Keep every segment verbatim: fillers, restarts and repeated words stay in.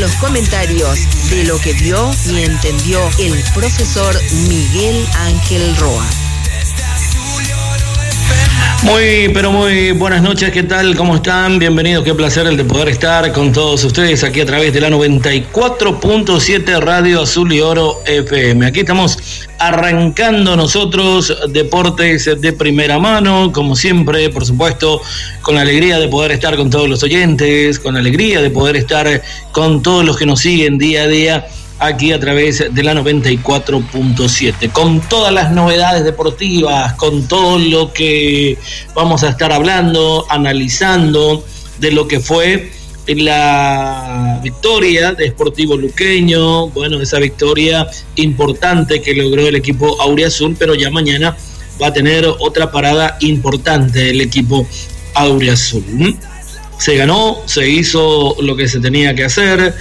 los comentarios de lo que vio y entendió el profesor Miguel Ángel Roa. Muy, pero muy buenas noches, ¿qué tal? ¿Cómo están? Bienvenidos, qué placer el de poder estar con todos ustedes aquí a través de la noventa y cuatro punto siete Radio Azul y Oro F M. Aquí estamos arrancando nosotros deportes de primera mano, como siempre, por supuesto, con la alegría de poder estar con todos los oyentes, con la alegría de poder estar con todos los que nos siguen día a día aquí a través de la noventa y cuatro punto siete, con todas las novedades deportivas, con todo lo que vamos a estar hablando, analizando de lo que fue la victoria de Sportivo Luqueño, bueno, esa victoria importante que logró el equipo auriazul, pero ya mañana va a tener otra parada importante el equipo auriazul. Se ganó, se hizo lo que se tenía que hacer,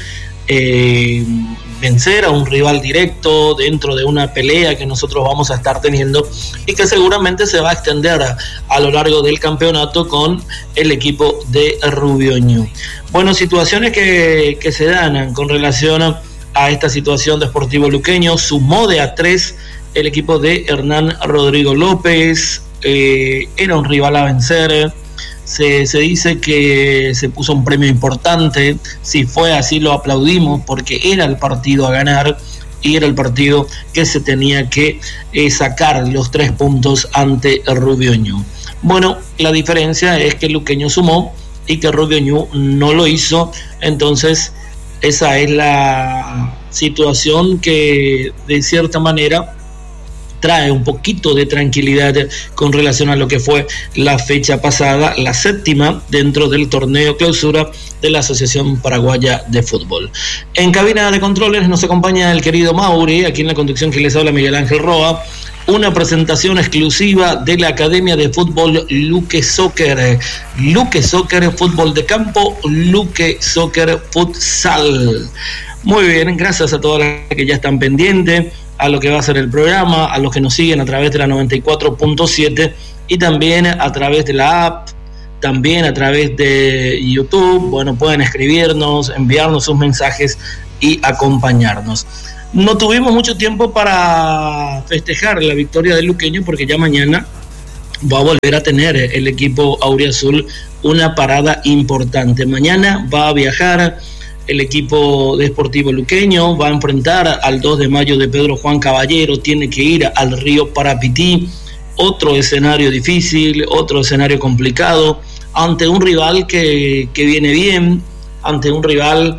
eh, vencer a un rival directo dentro de una pelea que nosotros vamos a estar teniendo y que seguramente se va a extender a, a lo largo del campeonato con el equipo de Rubio Ñu. Bueno, situaciones que, que se dan con relación a, a esta situación de Sportivo Luqueño. Sumó de a tres el equipo de Hernán Rodrigo López, eh, era un rival a vencer. Se, se dice que se puso un premio importante. Si fue así, lo aplaudimos, porque era el partido a ganar y era el partido que se tenía que eh, sacar los tres puntos ante Rubio Ñu. Bueno, la diferencia es que Luqueño sumó y que Rubio Ñu no lo hizo. Entonces esa es la situación que de cierta manera trae un poquito de tranquilidad con relación a lo que fue la fecha pasada, la séptima dentro del torneo clausura de la Asociación Paraguaya de Fútbol. En cabina de controles nos acompaña el querido Mauri, aquí en la conducción que les habla Miguel Ángel Roa. Una presentación exclusiva de la Academia de Fútbol Luque Soccer. Luque Soccer, fútbol de campo, Luque Soccer Futsal. Muy bien, gracias a todas las que ya están pendientes a lo que va a ser el programa, a los que nos siguen a través de la noventa y cuatro punto siete y también a través de la app, también a través de YouTube. Bueno, pueden escribirnos, enviarnos sus mensajes y acompañarnos. No tuvimos mucho tiempo para festejar la victoria del Luqueño porque ya mañana va a volver a tener el equipo auriazul una parada importante. Mañana va a viajar el equipo de Sportivo Luqueño, va a enfrentar al dos de mayo de Pedro Juan Caballero, tiene que ir al Río Parapití, otro escenario difícil, otro escenario complicado, ante un rival que, que viene bien, ante un rival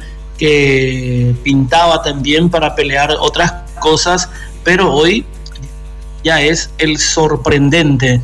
que pintaba también para pelear otras cosas, pero hoy ya es el sorprendente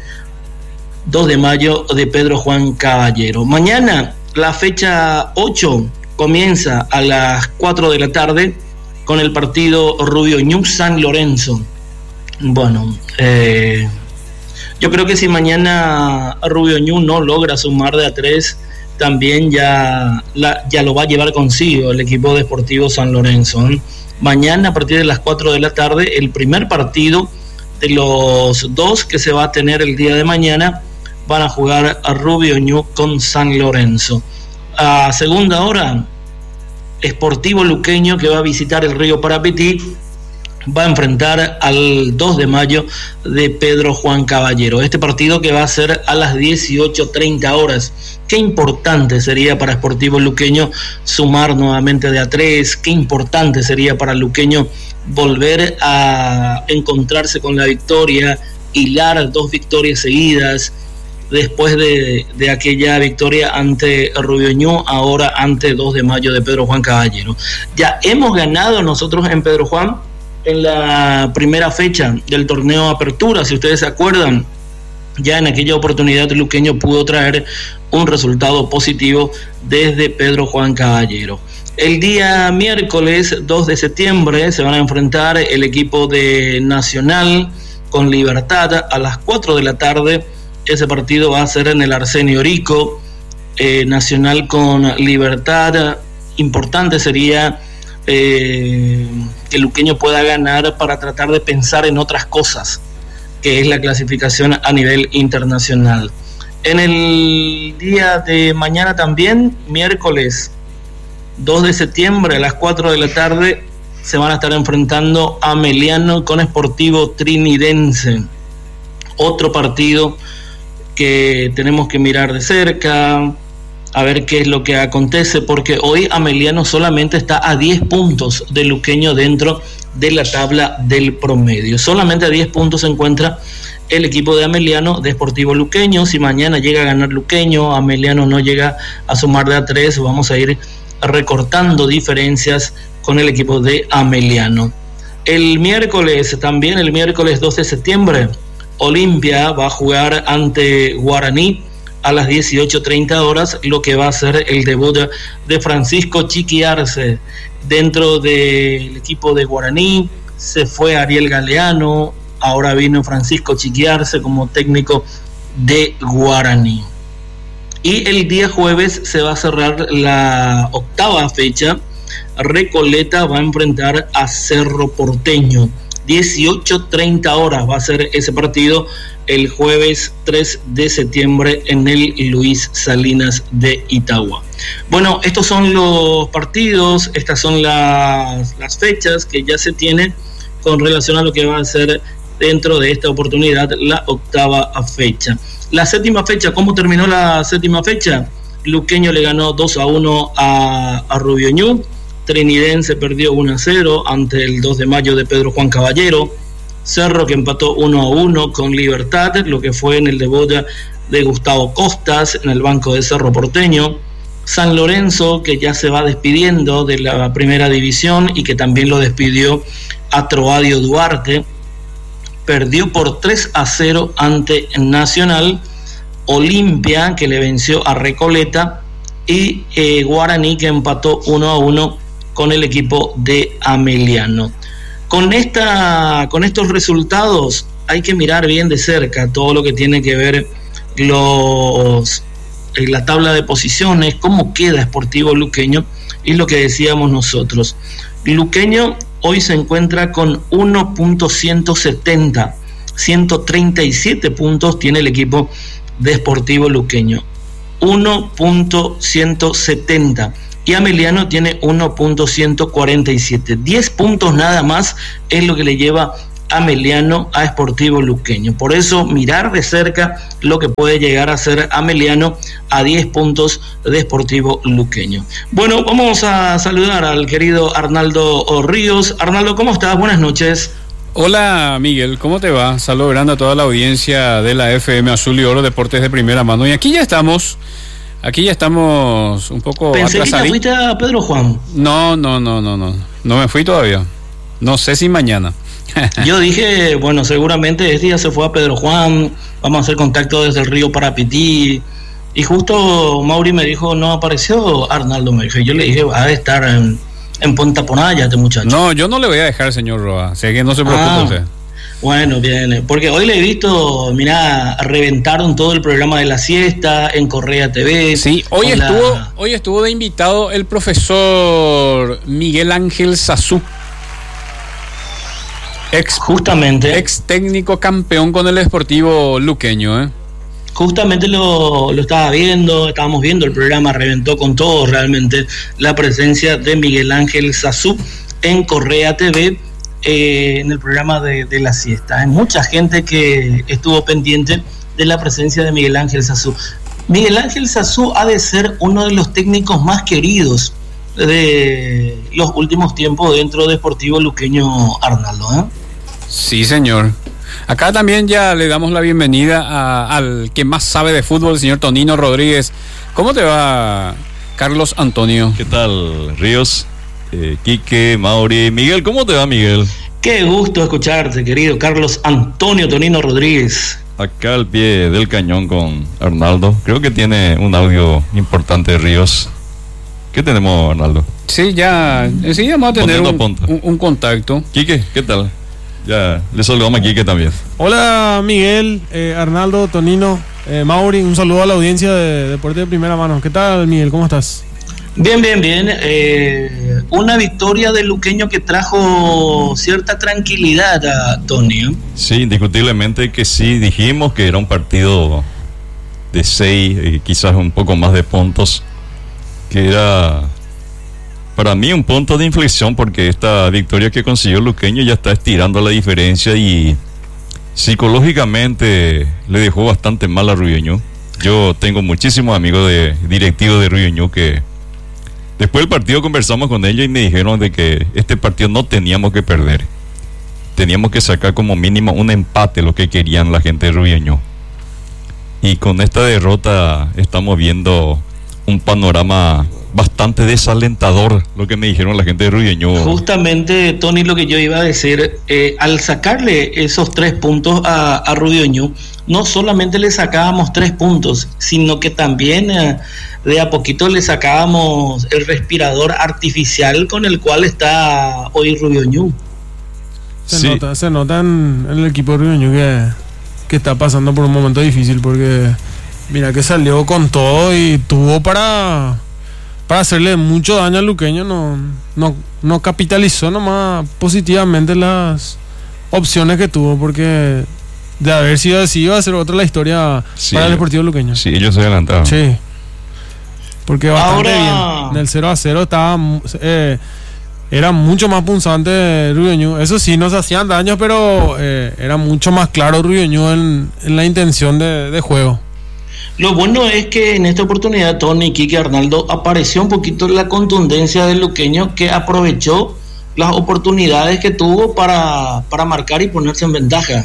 dos de mayo de Pedro Juan Caballero. Mañana, la fecha ocho, comienza a las cuatro de la tarde con el partido Rubio Ñu San Lorenzo. Bueno, eh, yo creo que si mañana Rubio Ñu no logra sumar de a tres, también ya, la, ya lo va a llevar consigo el equipo deportivo San Lorenzo. Mañana a partir de las cuatro de la tarde, el primer partido de los dos que se va a tener el día de mañana, van a jugar a Rubio Ñu con San Lorenzo. A segunda hora, Sportivo Luqueño, que va a visitar el Río Parapití, va a enfrentar al dos de mayo de Pedro Juan Caballero. Este partido que va a ser a las dieciocho treinta horas. Qué importante sería para Sportivo Luqueño sumar nuevamente de a tres. Qué importante sería para Luqueño volver a encontrarse con la victoria, hilar dos victorias seguidas después de, de aquella victoria ante Rubio Ñu, ahora ante dos de mayo de Pedro Juan Caballero. Ya hemos ganado nosotros en Pedro Juan en la primera fecha del torneo Apertura, si ustedes se acuerdan. Ya en aquella oportunidad el Luqueño pudo traer un resultado positivo desde Pedro Juan Caballero. El día miércoles dos de septiembre se van a enfrentar el equipo de Nacional con Libertad a las cuatro de la tarde. Ese partido va a ser en el Arsenio Rico, eh, Nacional con Libertad. Importante sería eh, que el Luqueño pueda ganar para tratar de pensar en otras cosas, que es la clasificación a nivel internacional. En el día de mañana también, miércoles dos de septiembre a las cuatro de la tarde se van a estar enfrentando a Ameliano con Sportivo Trinidense. Otro partido que tenemos que mirar de cerca, a ver qué es lo que acontece, porque hoy Ameliano solamente está a diez puntos de Luqueño dentro de la tabla del promedio. Solamente a diez puntos se encuentra el equipo de Ameliano, de Sportivo Luqueño. Si mañana llega a ganar Luqueño, Ameliano no llega a sumar de a tres, vamos a ir recortando diferencias con el equipo de Ameliano. El miércoles, también el miércoles dos de septiembre, Olimpia va a jugar ante Guaraní a las dieciocho treinta horas, lo que va a ser el debut de Francisco Chiqui Arce dentro del equipo de Guaraní. Se fue Ariel Galeano, ahora vino Francisco Chiqui Arce como técnico de Guaraní. Y el día jueves se va a cerrar la octava fecha. Recoleta va a enfrentar a Cerro Porteño. dieciocho treinta horas va a ser ese partido el jueves tres de septiembre en el Luis Salinas de Itagua. Bueno, estos son los partidos, estas son las, las fechas que ya se tienen con relación a lo que va a ser dentro de esta oportunidad la octava fecha. La séptima fecha, ¿cómo terminó la séptima fecha? Luqueño le ganó dos a uno a, a Rubio Ñu. Trinidense perdió uno a cero ante el dos de mayo de Pedro Juan Caballero. Cerro que empató uno a uno con Libertad, lo que fue en el debut de Gustavo Costas en el banco de Cerro Porteño. San Lorenzo, que ya se va despidiendo de la primera división y que también lo despidió a Troadio Duarte, perdió por tres a cero ante Nacional. Olimpia, que le venció a Recoleta, y eh, Guaraní, que empató uno a uno con el equipo de Ameliano. Con, esta, con estos resultados hay que mirar bien de cerca todo lo que tiene que ver los, eh, la tabla de posiciones, cómo queda Sportivo Luqueño, y lo que decíamos nosotros. Luqueño hoy se encuentra con uno punto ciento setenta, ciento treinta y siete puntos tiene el equipo de Sportivo Luqueño, uno punto ciento setenta, y Ameliano tiene uno punto ciento cuarenta y siete. diez puntos nada más es lo que le lleva Ameliano a Sportivo Luqueño. Por eso mirar de cerca lo que puede llegar a ser Ameliano a diez puntos de Sportivo Luqueño. Bueno, vamos a saludar al querido Arnaldo Ríos. Arnaldo, ¿cómo estás? Buenas noches. Hola Miguel, ¿cómo te va? Saludo grande a toda la audiencia de la F M Azul y Oro, Deportes de Primera Mano. Y aquí ya estamos, aquí ya estamos un poco Pensé atrasaditos. que te fuiste a Pedro Juan. No, no, no, no, no, no me fui todavía. No sé si mañana. Yo dije, bueno, seguramente este día se fue a Pedro Juan, vamos a hacer contacto desde el río Parapití. Y justo Mauri me dijo, no apareció Arnaldo, me dijo. Yo le dije, va a estar en, en Punta Ponaya este muchacho. No, yo no le voy a dejar, señor Roa, así que no se preocupe ah, usted. Bueno, bien, porque hoy le he visto, mirá, reventaron todo el programa de la siesta en Correa T V. Sí, hoy estuvo, la... hoy estuvo de invitado el profesor Miguel Ángel Sazú. Ex, Justamente. Ex técnico campeón con el Sportivo Luqueño, ¿eh? Justamente lo, lo estaba viendo, estábamos viendo el programa, reventó con todo realmente la presencia de Miguel Ángel Sazú en Correa T V, eh, en el programa de, de la siesta. Hay mucha gente que estuvo pendiente de la presencia de Miguel Ángel Sazú. Miguel Ángel Sazú ha de ser uno de los técnicos más queridos de los últimos tiempos dentro de Sportivo Luqueño, Arnaldo, ¿eh? Sí, señor. Acá también ya le damos la bienvenida a, al que más sabe de fútbol, el señor Tonino Rodríguez. ¿Cómo te va, Carlos Antonio? ¿Qué tal, Ríos? Eh, Quique, Mauri, Miguel, ¿cómo te va, Miguel? Qué gusto escucharte, querido Carlos Antonio Tonino Rodríguez. Acá al pie del cañón con Arnaldo. Creo que tiene un audio importante, Ríos. ¿Qué tenemos, Arnaldo? Sí, ya enseguida vamos a tener un, un, un contacto. Quique, ¿qué tal? Ya le saludamos a Quique también. Hola Miguel, eh, Arnaldo, Tonino, eh, Mauri, un saludo a la audiencia de Deportes de Primera Mano. ¿Qué tal, Miguel? ¿Cómo estás? Bien, bien, bien. Eh, una victoria del Luqueño que trajo cierta tranquilidad a Tony. Sí, indiscutiblemente que sí. Dijimos que era un partido de seis, eh, quizás un poco más de puntos, que era Para mí un punto de inflexión, porque esta victoria que consiguió Luqueño ya está estirando la diferencia y psicológicamente le dejó bastante mal a Ruiño. Yo tengo muchísimos amigos de directivos de Ruiño que después del partido conversamos con ellos y me dijeron de que este partido no teníamos que perder. Teníamos que sacar como mínimo un empate, lo que querían la gente de Ruiño. Y con esta derrota estamos viendo un panorama bastante desalentador, lo que me dijeron la gente de Ruiño. Justamente, Tony, lo que yo iba a decir, eh, al sacarle esos tres puntos a, a Ruiño, no solamente le sacábamos tres puntos, sino que también eh, de a poquito le sacábamos el respirador artificial con el cual está hoy Ruiño. Se, sí. nota, se nota en, en el equipo de Ruiño que, que está pasando por un momento difícil, porque mira que salió con todo y tuvo para... para hacerle mucho daño al Luqueño. No, no, no capitalizó nomás positivamente las opciones que tuvo, porque de haber sido así iba a ser otra la historia Sí, para el Deportivo Luqueño. Sí, ellos se adelantaron. Sí, porque bastante Ahora- bien. En el cero a cero estaba eh, era mucho más punzante Ruiño. Eso sí, nos hacían daño, pero eh, era mucho más claro Ruiño en, en la intención de, de juego. Lo bueno es que en esta oportunidad Tony, Quique, Arnaldo, apareció un poquito la contundencia del Luqueño, que aprovechó las oportunidades que tuvo para, para marcar y ponerse en ventaja.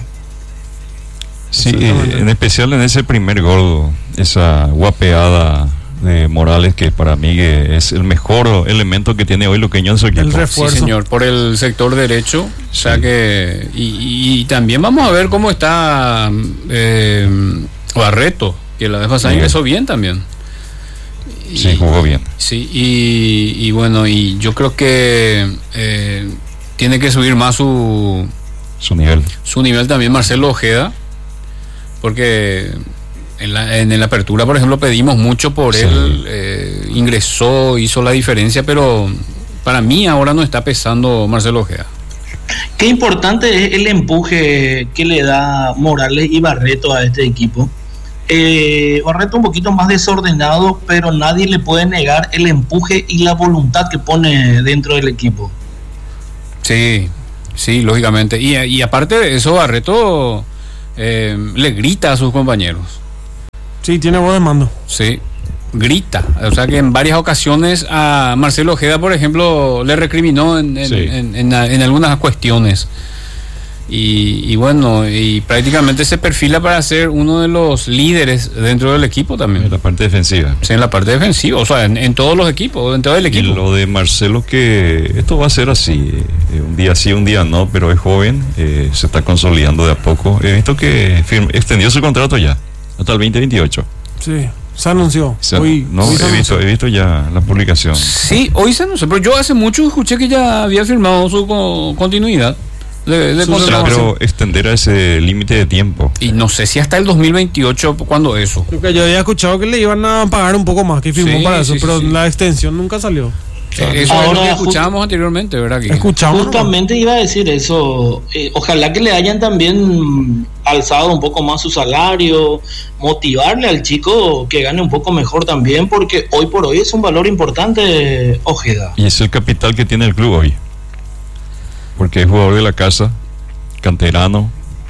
Sí, eh, en especial en ese primer gol, esa guapeada de Morales, que para mí que es el mejor elemento que tiene hoy Luqueño en su equipo. El refuerzo. Sí, señor, por el sector derecho. O sea Sí. que. Y, y- y también vamos a ver cómo está eh, Barreto, que la vez pasada Bien. ingresó bien también. Y- Sí, jugó bien. Sí, y, y bueno, y yo creo que eh, tiene que subir más su, Su nivel. su nivel también Marcelo Ojeda, porque en la, en la apertura, por ejemplo, pedimos mucho por Sí. él, eh, ingresó, hizo la diferencia, pero para mí ahora no está pesando Marcelo Ojeda. Qué importante es el empuje que le da Morales y Barreto a este equipo. Eh, Barreto un poquito más desordenado, pero nadie le puede negar el empuje y la voluntad que pone dentro del equipo. Sí, sí, lógicamente. Y, y aparte de eso, Barreto eh, le grita a sus compañeros. Sí, tiene voz de mando. Sí, grita. O sea que en varias ocasiones a Marcelo Ojeda, por ejemplo, le recriminó en, en, Sí. en, en, en algunas cuestiones. Y, y bueno, y prácticamente se perfila para ser uno de los líderes dentro del equipo también. En la parte defensiva. Sí, en la parte defensiva, o sea, en, en todos los equipos, en todo el Y equipo. lo de Marcelo, que esto va a ser así, eh, un día sí, un día no, pero es joven, eh, se está consolidando de a poco. He visto que firm- extendió su contrato ya, hasta el veinte veintiocho. Sí, se anunció. Se- Hoy, no, hoy se he visto, anunció. he visto ya la publicación. Sí, hoy se no sé, pero yo hace mucho escuché que ya había firmado su co- continuidad de, de Su contrato. Pero extender a ese límite de tiempo. Y no sé si hasta el dos mil veintiocho, ¿cuándo eso? Porque yo había escuchado que le iban a pagar un poco más, que firmó Sí, para eso, sí, pero sí, sí. la extensión nunca salió. Eh, Eso es lo Ahora, que justo- escuchábamos anteriormente, ¿verdad? Quique? Escuchamos. Justamente iba a decir eso. Eh, ojalá que le hayan también alzado un poco más su salario, motivarle al chico que gane un poco mejor también, porque hoy por hoy es un valor importante, Ojeda. Y es el capital que tiene el club hoy. Porque es jugador de la casa, canterano,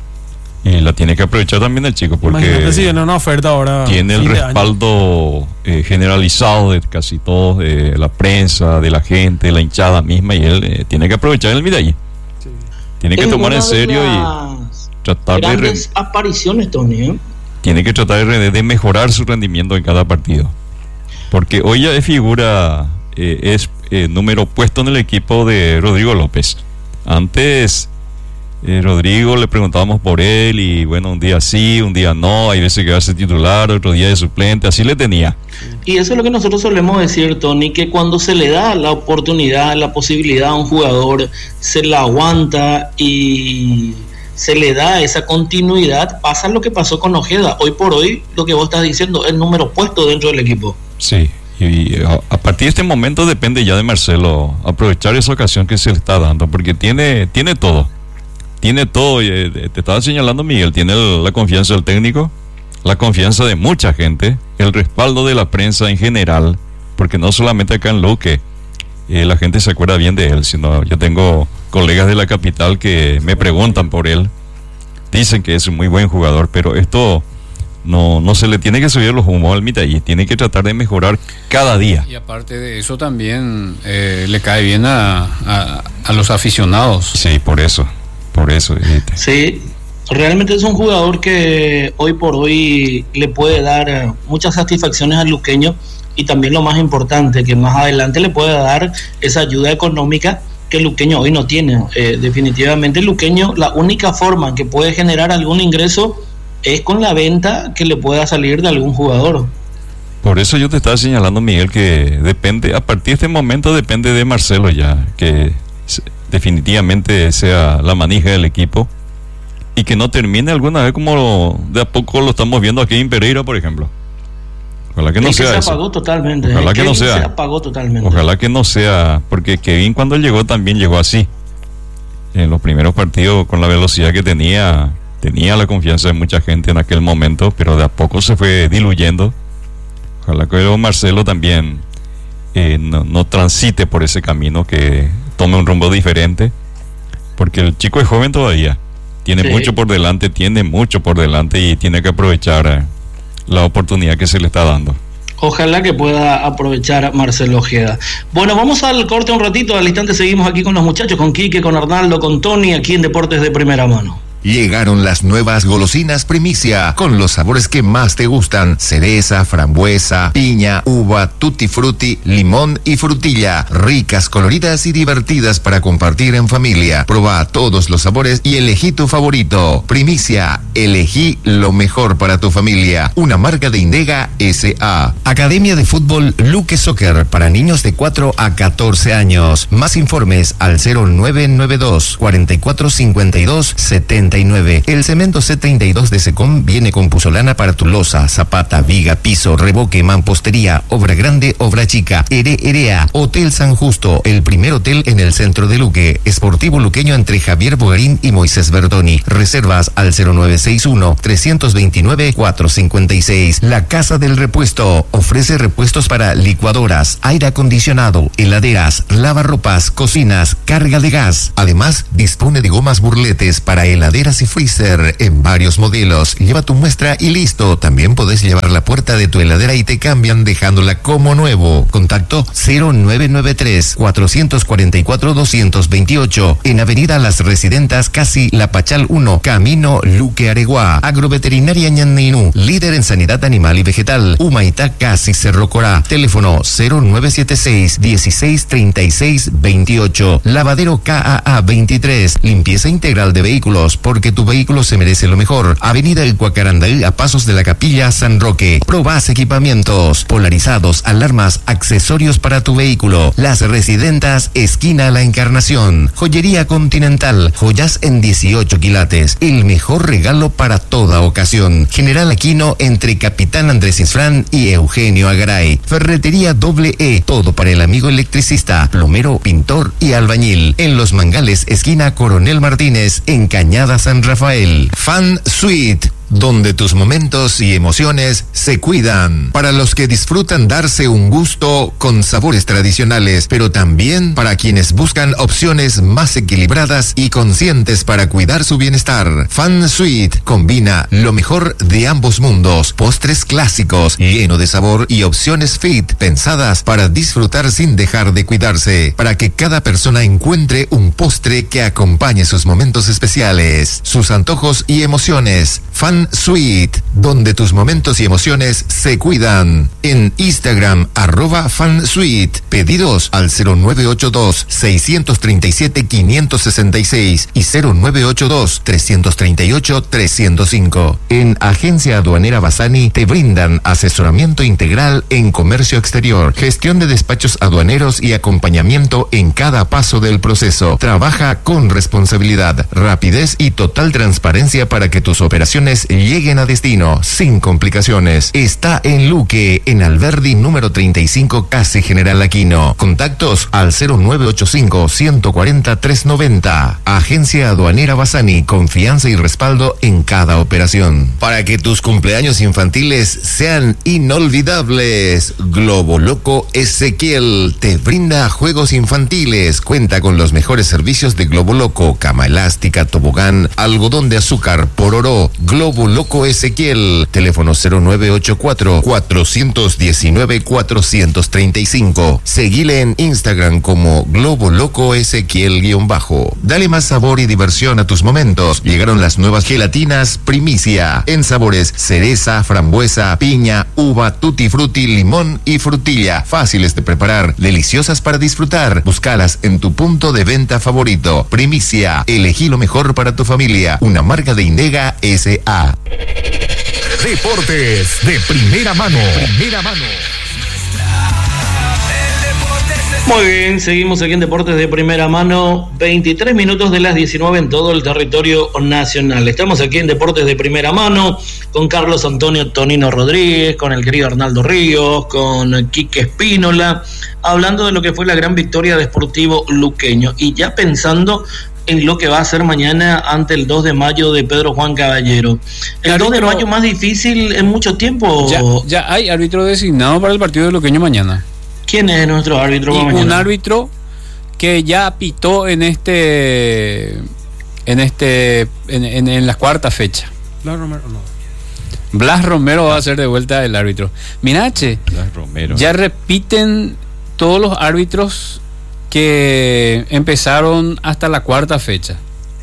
y la tiene que aprovechar también el chico, porque Imagínate si viene una oferta ahora. tiene el fin de año. respaldo eh, generalizado de casi todos, de la prensa, de la gente, de la hinchada misma, y él eh, tiene que aprovechar el medalla. Sí. Tiene que Es tomar en una de serio y las tratar de, re- grandes apariciones, Tony, ¿eh? tiene que tratar de, re- de mejorar su rendimiento en cada partido. Porque hoy ya es figura, eh, es eh, número puesto en el equipo de Rodrigo López. Antes eh, Rodrigo le preguntábamos por él y bueno, un día sí, un día no, hay veces que va a ser titular, otro día de suplente, así le tenía. Y eso es lo que nosotros solemos decir, Tony, que cuando se le da la oportunidad, la posibilidad a un jugador, se la aguanta y se le da esa continuidad, pasa lo que pasó con Ojeda. Hoy por hoy, lo que vos estás diciendo, el número puesto dentro del equipo. Sí, y a, a partir de este momento depende ya de Marcelo aprovechar esa ocasión que se le está dando, porque tiene, tiene todo. Tiene todo, y, eh, te estaba señalando Miguel, tiene el- la confianza del técnico, la confianza de mucha gente, el respaldo de la prensa en general, porque no solamente acá en Luque, eh, la gente se acuerda bien de él, sino yo tengo colegas de la capital que me preguntan por él, dicen que es un muy buen jugador, pero esto no, no se le tiene que subir los humos al Mitaí, tiene que tratar de mejorar cada día. Y aparte de eso también eh, le cae bien a, a, a los aficionados. Sí, por eso, por eso. Sí, realmente es un jugador que hoy por hoy le puede dar muchas satisfacciones al luqueño, y también lo más importante, que más adelante le puede dar esa ayuda económica que el luqueño hoy no tiene. Eh, definitivamente el luqueño, la única forma en que puede generar algún ingreso es con la venta que le pueda salir de algún jugador. Por eso yo te estaba señalando, Miguel, que depende, a partir de este momento depende de Marcelo ya, que definitivamente sea la manija del equipo y que no termine alguna vez como de a poco lo estamos viendo aquí en Pereira, por ejemplo. Ojalá que no sea se eso. apagó totalmente. Ojalá eh, que no sea. Se apagó totalmente. Ojalá que no sea, porque Kevin cuando llegó también llegó así. En los primeros partidos, con la velocidad que tenía, tenía la confianza de mucha gente en aquel momento, pero de a poco se fue diluyendo. Ojalá que Marcelo también eh, no, no transite por ese camino, que tome un rumbo diferente, porque el chico es joven todavía, tiene sí. mucho por delante, tiene mucho por delante y tiene que aprovechar eh, la oportunidad que se le está dando. Ojalá que pueda aprovechar Marcelo Ojeda. Bueno, vamos al corte un ratito, al instante seguimos aquí con los muchachos, con Quique, con Arnaldo, con Tony, aquí en Deportes de Primera Mano. Llegaron las nuevas golosinas Primicia, con los sabores que más te gustan: cereza, frambuesa, piña, uva, tutti frutti, limón y frutilla. Ricas, coloridas y divertidas para compartir en familia. Proba todos los sabores y elegí tu favorito. Primicia, elegí lo mejor para tu familia. Una marca de Indega S A. Academia de Fútbol Luque Soccer para niños de cuatro a catorce años. Más informes al cero nueve nueve dos, cuatro cuatro cinco dos, siete nueve. El cemento C treinta y dos de Secom viene con puzolana para tu losa, zapata, viga, piso, revoque, mampostería, obra grande, obra chica. Ere Erea, Hotel San Justo, el primer hotel en el centro de Luque. Esportivo luqueño entre Javier Bogarín y Moisés Bertoni. Reservas al cero nueve seis uno, tres dos nueve, cuatro cinco seis. La Casa del Repuesto ofrece repuestos para licuadoras, aire acondicionado, heladeras, lavarropas, cocinas, carga de gas. Además, dispone de gomas burletes para heladeras y freezer en varios modelos. Lleva tu muestra y listo. También podés llevar la puerta de tu heladera y te cambian dejándola como nuevo. Contacto cero nueve nueve tres, cuatro cuatro cuatro, dos dos ocho en Avenida Las Residentas, casi La Pachal uno, Camino Luque Areguá. Agroveterinaria Ñanninú, líder en sanidad animal y vegetal. Humaitá, casi Cerro Corá. Teléfono cero nueve siete seis, dieciséis treinta y seis veintiocho. Lavadero K A A veintitrés, limpieza integral de vehículos, porque tu vehículo se merece lo mejor. Avenida El Cuacarandaí, a pasos de la Capilla San Roque. Probás equipamientos, polarizados, alarmas, accesorios para tu vehículo. Las Residentas, esquina La Encarnación. Joyería Continental, joyas en dieciocho quilates. El mejor regalo para toda ocasión. General Aquino, entre Capitán Andrés Isfrán y Eugenio Agaray. Ferretería Doble E, todo para el amigo electricista, plomero, pintor y albañil. En Los Mangales, esquina Coronel Martínez, en Cañada San Rafael. Fan Suite, donde tus momentos y emociones se cuidan. Para los que disfrutan darse un gusto con sabores tradicionales, pero también para quienes buscan opciones más equilibradas y conscientes para cuidar su bienestar. Fan Suite combina lo mejor de ambos mundos: postres clásicos, lleno de sabor, y opciones fit, pensadas para disfrutar sin dejar de cuidarse, para que cada persona encuentre un postre que acompañe sus momentos especiales, sus antojos y emociones. Fan Suite, donde tus momentos y emociones se cuidan. En Instagram, arroba FanSuite. Pedidos al cero nueve ocho dos, seis tres siete, cinco seis seis y cero nueve ocho dos, tres tres ocho, tres cero cinco. En Agencia Aduanera Bassani te brindan asesoramiento integral en comercio exterior, gestión de despachos aduaneros y acompañamiento en cada paso del proceso. Trabaja con responsabilidad, rapidez y total transparencia para que tus operaciones vacaciones lleguen a destino sin complicaciones. Está en Luque, en Alberdi número treinta y cinco, Casi General Aquino. Contactos al cero nueve ocho cinco, uno cuatro cero, tres nueve cero. Agencia Aduanera Bassani, confianza y respaldo en cada operación. Para que tus cumpleaños infantiles sean inolvidables, Globo Loco Ezequiel te brinda juegos infantiles. Cuenta con los mejores servicios de Globo Loco, cama elástica, tobogán, algodón de azúcar, pororó. Globo Loco Ezequiel, teléfono cero nueve ocho cuatro, cuatro uno nueve, cuatro tres cinco. Seguile en Instagram como Globo Loco Ezequiel guión bajo. Dale más sabor y diversión a tus momentos. Llegaron las nuevas gelatinas Primicia, en sabores cereza, frambuesa, piña, uva, tutti frutti, limón y frutilla. Fáciles de preparar, deliciosas para disfrutar. Búscalas en tu punto de venta favorito. Primicia, elegí lo mejor para tu familia. Una marca de Indega S A. Deportes de primera mano. Primera mano. Muy bien, seguimos aquí en Deportes de Primera Mano, veintitrés minutos de las diecinueve en todo el territorio nacional. Estamos aquí en Deportes de Primera Mano con Carlos Antonio Tonino Rodríguez, con el querido Arnaldo Ríos, con Quique Espínola, hablando de lo que fue la gran victoria de Sportivo Luqueño y ya pensando en lo que va a ser mañana ante el dos de mayo de Pedro Juan Caballero. El Árbitro, dos de mayo más difícil en mucho tiempo. Ya, ya hay árbitro designado para el partido de Luqueño mañana. ¿Quién es nuestro árbitro? Y mañana? un árbitro que ya pitó en este en este en, en, en la cuarta fecha. Blas Romero, no. Blas Romero va a ser de vuelta el árbitro. Mira, che, Blas Romero. ya repiten todos los árbitros que empezaron hasta la cuarta fecha.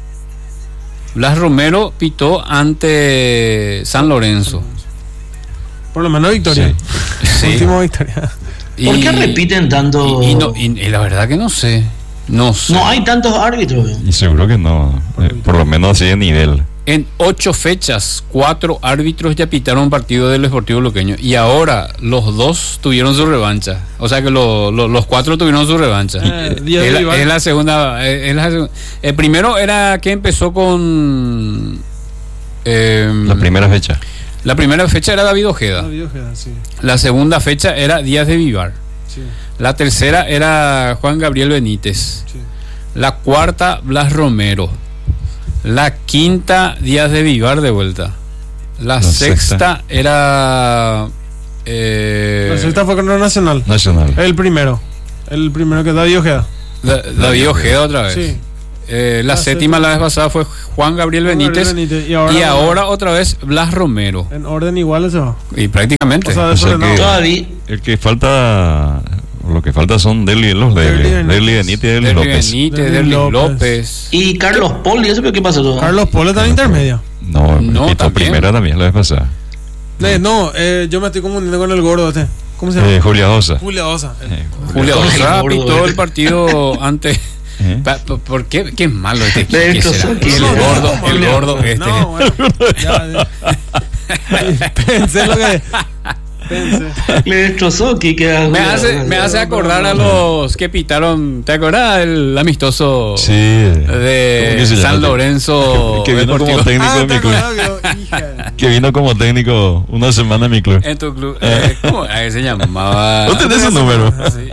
Blas Romero pitó ante San Lorenzo. Por lo menos victoria. Sí. Última victoria. ¿Por Y- qué repiten tanto? Y, y no, y, y la verdad que no sé. No sé. No hay tantos árbitros. Y seguro que no, eh, por lo menos así de nivel. En ocho fechas, cuatro árbitros ya pitaron partido del Sportivo Luqueño. Y ahora los dos tuvieron su revancha. O sea que lo- lo- los cuatro tuvieron su revancha. Eh, Díaz es, la, Vivar. es la segunda. Es, es la seg- el primero era que empezó con. eh, La primera fecha. la primera fecha era David Ojeda. Ah, Dios, queda, sí, La segunda fecha era Díaz de Vivar. sí, La tercera era Juan Gabriel Benítez. sí. La cuarta, Blas Romero. La quinta, Díaz de Vivar de vuelta. La, La sexta, sexta. era. eh, La sexta fue con el Nacional. Nacional. El primero. El primero que David Ojeda. Da- David Ojeda otra vez. Sí. Eh, la La séptima, la vez pasada, fue Juan Gabriel Juan Benítez. Gabriel Benítez. Y Y ahora, ahora, otra vez Blas Romero. en orden igual se va. Y prácticamente. O sea, O sea desordenado. que- Todavía. El que falta, lo que falta son Deli y los Derli Deli. Benítez. Deli Benítez y Deli Derli López. Benítez, Derli Derli López. López. Y Carlos Poli, ¿eso qué pasó todo? Carlos Polo está en intermedia. No, No, pitó también. primera también la vez pasada. Eh, no, eh, yo me estoy confundiendo con el gordo este. ¿Cómo se llama? Eh, Julia Osa. Julia Osa. Eh, Julio Con el Osa gordo, pitó eh. el partido antes. ¿Eh? Pa- pa- ¿Por qué? Qué malo este Le ¿qué será? destrozó aquí. El No, gordo, no, el no, gordo este. No, bueno. Ya, ya. Pensé lo que. Pensé. Le destrozó Kike. Me hace, me hace acordar a los que pitaron. ¿Te acordás del amistoso Sí. ¿Cómo de que se llama? San Lorenzo Que vino como Deportivo? técnico Ah, de ¿te mi club. acordás? Hija. Que vino como técnico una semana en mi club. En tu club. Eh, ¿Cómo ah, se llamaba? ¿No tenés ese número? Sí.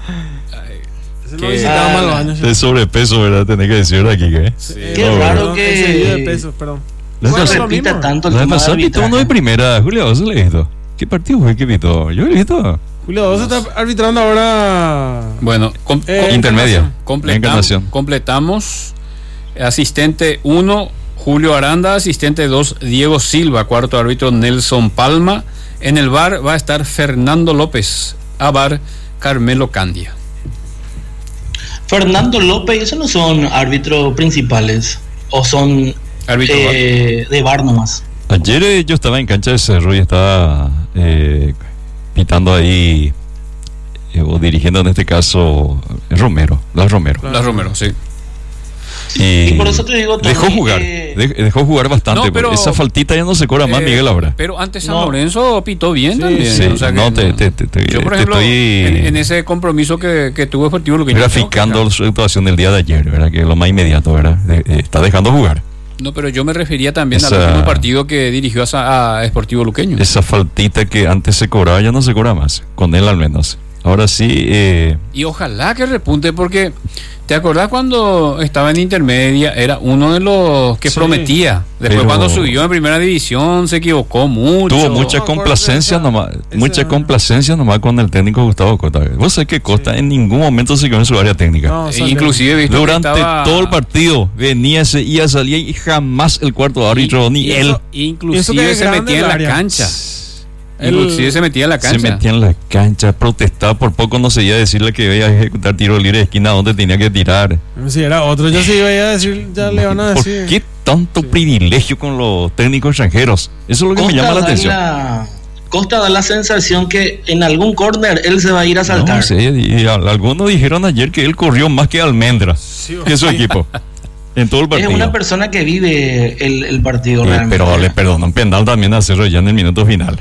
Ese ¿Qué? no visitaba mal los años. De sobrepeso, ¿verdad? Tenés que decir aquí que. Sí. Qué No, raro Perdón, que- ese video de pesos, perdón. La ¿Cómo vez se lo repita mismo. tanto el la vez tema de pasada pitó arbitraje? uno de primera. Julia Osa le he visto. ¿Qué partido fue que pitó? Yo le he visto. Julio Osa está arbitrando ahora. Bueno, com- Eh, com- Intermedia. completam- Encarnación. completamos. Asistente uno, Julio Aranda. Asistente dos, Diego Silva. Cuarto árbitro, Nelson Palma. En el V A R va a estar Fernando López. A V A R, Carmelo Candia. Fernando López, ¿esos no son árbitros principales? ¿O son Árbitro eh, de V A R nomás? Ayer eh, yo estaba en cancha de Cerro y estaba eh, pitando ahí, eh, o dirigiendo en este caso, eh, Romero, Blas Romero. Blas Romero, sí. Y, Y por eso te digo, Tony, dejó jugar, que- de- dejó jugar bastante. No, pero- porque esa faltita ya no se cobra más, Eh, Miguel, ahora. Pero antes San No. Lorenzo pitó bien Sí, también. sí. o sea que No, te- te- te- te- yo, por te ejemplo, estoy- en, en ese compromiso que, que tuvo Deportivo Luqueño, Graficando su actuación del día de ayer, ¿verdad? Que es lo más inmediato, ¿verdad? De- eh, está dejando jugar. No, pero yo me refería también Esa- al último partido que dirigió a, a Sportivo Luqueño. Esa faltita que antes se cobraba ya no se cobra más, con él al menos. Ahora sí, eh, Y ojalá que repunte, porque ¿te acordás cuando estaba en intermedia? Era uno de los que Sí. prometía. Después, Pero- cuando subió en primera división, se equivocó mucho. tuvo mucha me acuerdo complacencia de esa- nomás, esa- mucha complacencia nomás con el técnico Gustavo Cota. Vos sabés que Costa en ningún momento se quedó en su área técnica. No, E sale- inclusive he visto Durante que estaba- todo el partido venía, se iba, salía y jamás el cuarto árbitro, y- ni y él. eso- y eso Inclusive que es se grande metía en el la área. cancha. El- Inclusive se metía en la Se cancha. metía en la cancha, protestaba, por poco no se iba a decirle que iba a ejecutar tiro libre de esquina donde tenía que tirar. Si era otro, yo sí iba a decir, ya le van a ¿Por decir. qué tanto privilegio con los técnicos extranjeros? Eso es lo que me llama la da atención. la- Costa da la sensación que en algún córner él se va a ir a saltar. No sé, y, y al- algunos dijeron ayer que él corrió más que Almendras, que su equipo, en todo el Es partido. una persona que vive el, el partido Eh, realmente. pero le perdonó un penal también a Cerro ya en el minuto final.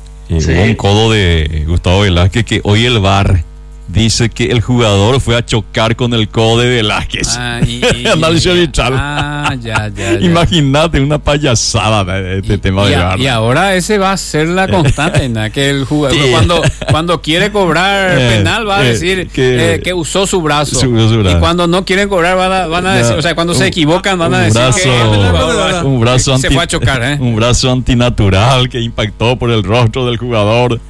Y Sí. hubo un codo de Gustavo Velázquez que hoy el V A R dice que el jugador fue a chocar con el codo de Velázquez. Ah, y- y- Análisis arbitral. Ah, ya, ya, ya. Imagínate una payasada de este Y- tema y, de a- V A R. y ahora ese va a ser la constante, ¿no? Que el jugador Sí. cuando, cuando quiere cobrar Eh, penal va a eh, decir que- eh, que usó su brazo. Su- su brazo. Y cuando no quieren cobrar van a, van a decir, o sea, cuando se Un- equivocan van a un decir brazo, que el jugador un brazo se anti- fue a chocar, ¿eh? un brazo antinatural que impactó por el rostro del jugador.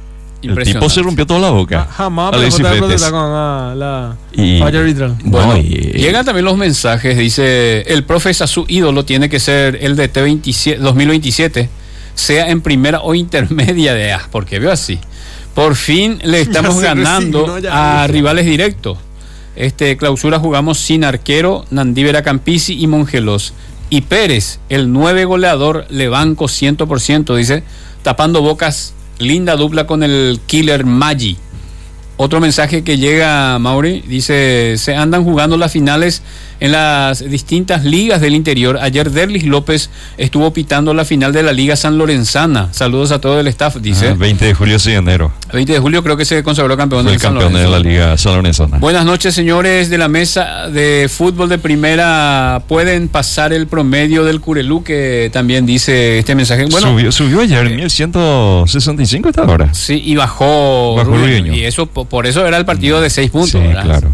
El tipo Impresionante. se rompió toda la boca. Ja- Jamás me Alexis dejó de Bretes. protestar con la, la Y- falla arbitral. Bueno, No, y- llegan también los mensajes, dice, el profe su ídolo tiene que ser el de T veintisiete, dos mil veintisiete, sea en primera o intermedia de A, porque veo así. Por fin le estamos se ganando resignó ya. a rivales directos. Este clausura jugamos sin arquero, Nandívera Campisi y Mongelos. Y Pérez, el nueve goleador, le banco cien por ciento, dice, tapando bocas, linda dupla con el killer Maggi. Otro mensaje que llega, Mauri, dice, se andan jugando las finales en las distintas ligas del interior. Ayer Derlis López estuvo pitando la final de la Liga San Lorenzana. Saludos a todo el staff, dice. Ah, veinte de julio, sí, enero. veinte de julio creo que se consagró campeón Fue del el San campeón de Lorenzo. la Liga San Lorenzana. Buenas noches, señores de la mesa de fútbol de primera. Pueden pasar el promedio del Curelú, que también dice este mensaje. Bueno, subió, subió ayer, mil ciento sesenta y cinco hasta ahora. sí, y bajó, Bajó Rubén, Rubiño. y eso po- por eso era el partido de seis puntos. Sí, ¿verdad? claro.